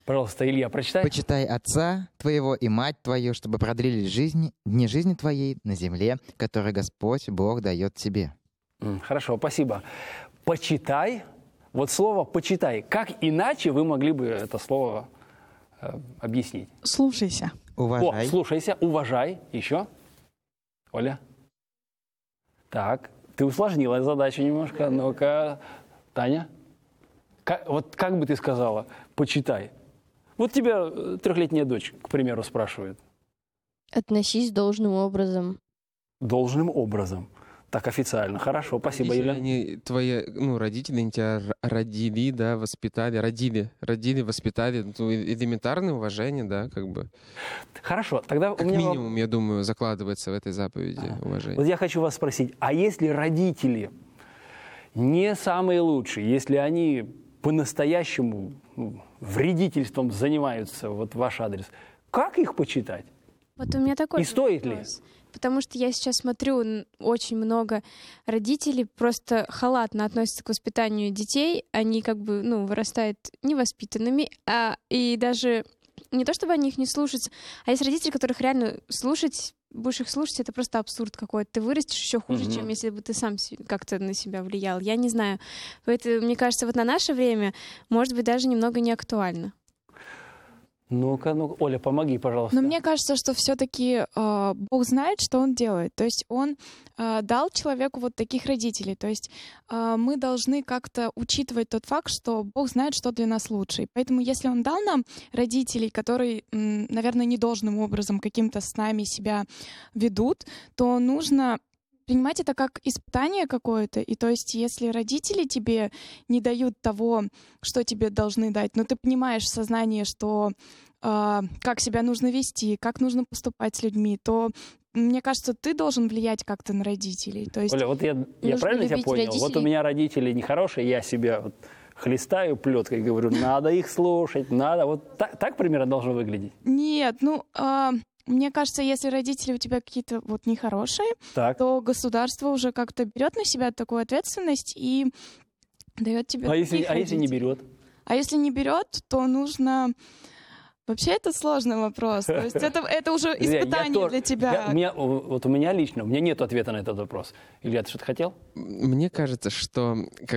Пожалуйста, Илья, прочитай. «Почитай отца твоего и мать твою, чтобы продлились дни жизни твоей на земле, которую Господь Бог дает тебе». Хорошо, спасибо. Почитай. Вот слово «почитай». Как иначе вы могли бы это слово объяснить? Слушайся. Уважай. О, слушайся, уважай. Еще? Оля? Так, ты усложнила задачу немножко. Ну-ка, Таня? Как бы ты сказала «почитай»? Вот тебя 3-летняя дочь, к примеру, спрашивает. Относись должным образом. Должным образом. Так официально. Хорошо, спасибо, Юля. Они твои, родители, они тебя родили, да, воспитали, родили, воспитали. Элементарное уважение, да, как бы. Хорошо, тогда как у меня... минимум, я думаю, закладывается в этой заповеди уважение. Вот я хочу вас спросить, а если родители не самые лучшие, если они по-настоящему вредительством занимаются, вот ваш адрес, как их почитать? Вот у меня такой И стоит ли? Потому что я сейчас смотрю, очень много родителей просто халатно относятся к воспитанию детей. Они вырастают невоспитанными, и даже не то, чтобы они их не слушают, а есть родители, которых реально будешь их слушать, это просто абсурд какой-то. Ты вырастешь еще хуже, чем если бы ты сам как-то на себя влиял. Я не знаю. Поэтому, мне кажется, вот на наше время, может быть, даже немного не актуально. Ну-ка, Оля, помоги, пожалуйста. Но мне кажется, что все-таки Бог знает, что Он делает. То есть Он дал человеку вот таких родителей. То есть мы должны как-то учитывать тот факт, что Бог знает, что для нас лучше. И поэтому если Он дал нам родителей, которые, наверное, недолжным образом каким-то с нами себя ведут, то нужно принимать это как испытание какое-то. И то есть если родители тебе не дают того, что тебе должны дать, но ты понимаешь в сознании, что как себя нужно вести, как нужно поступать с людьми, то мне кажется, ты должен влиять как-то на родителей. То есть Оля, вот я правильно тебя понял? родителей. Вот у меня родители нехорошие, я себя хлестаю плеткой и говорю, надо их слушать, надо. Вот так примерно должно выглядеть? Нет, мне кажется, если родители у тебя какие-то нехорошие, то государство уже как-то берет на себя такую ответственность и дает тебе таких А если не берет? А если не берет, то нужно... Вообще это сложный вопрос. То есть это уже испытание для тебя. У меня лично, у меня нет ответа на этот вопрос. Илья, ты что-то хотел? Мне кажется, что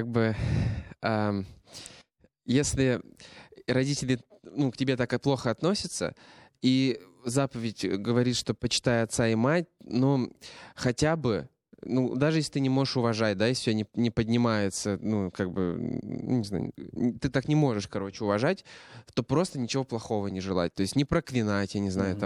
если родители к тебе так плохо относятся, и заповедь говорит, что почитай отца и мать, хотя бы, даже если ты не можешь уважать, да, если все не поднимается, не знаю, ты так не можешь, уважать, то просто ничего плохого не желать. То есть не проклинать, я не знаю,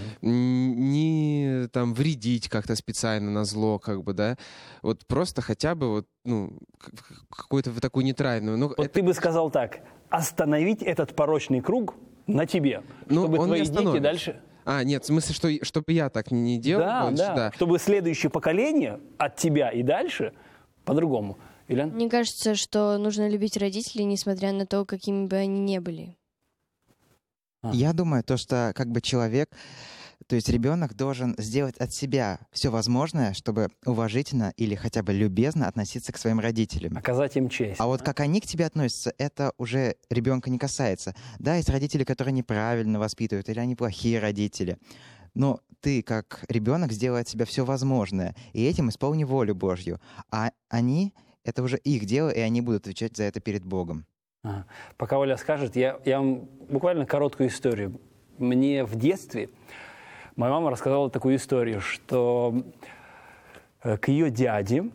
не вредить как-то специально на зло, да. Вот просто хотя бы какую-то такую нейтральную. Ты бы сказал так, остановить этот порочный круг на тебе, чтобы твои дети дальше... Нет, в смысле, чтобы я так не делал больше, да. Чтобы следующее поколение от тебя и дальше по-другому. Ильян? Мне кажется, что нужно любить родителей, несмотря на то, какими бы они ни были. Я думаю, что человек, то есть ребенок должен сделать от себя все возможное, чтобы уважительно или хотя бы любезно относиться к своим родителям. Оказать им честь. А вот как они к тебе относятся, это уже ребенка не касается. Да, есть родители, которые неправильно воспитывают, или они плохие родители. Но ты, как ребенок, сделай от себя все возможное, и этим исполни волю Божью. А они, это уже их дело, и они будут отвечать за это перед Богом. Пока Оля скажет, я вам буквально короткую историю. Мне в детстве моя мама рассказала такую историю, что к ее дяде,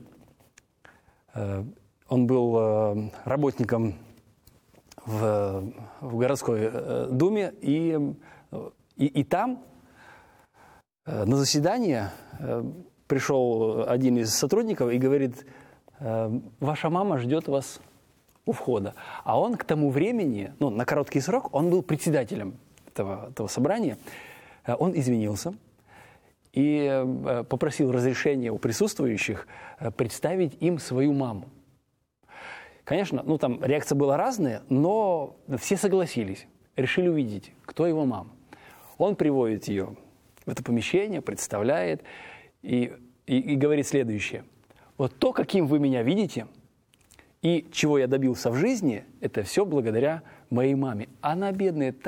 он был работником в городской думе, и там на заседание пришел один из сотрудников и говорит, ваша мама ждет вас у входа. А он к тому времени, на короткий срок, он был председателем этого собрания. Он извинился и попросил разрешения у присутствующих представить им свою маму. Конечно, реакция была разная, но все согласились, решили увидеть, кто его мама. Он приводит ее в это помещение, представляет и говорит следующее. Вот то, каким вы меня видите, и чего я добился в жизни, это все благодаря моей маме. Она, бедная,